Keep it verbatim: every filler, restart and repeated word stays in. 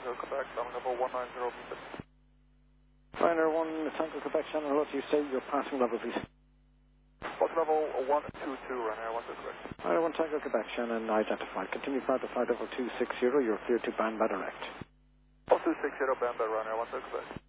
Tango Quebec, down level one nine zero. Ryanair one, Tango Quebec, Shannon, hello to you, say your passing level, please. What's level one two two, Ryanair one two Quebec? Ryanair one, Tango Quebec, Shannon, identified. Continue flight to flight level two six zero, you're cleared to Bandba direct. one two six zero, Bamba, Ryanair one two Quebec.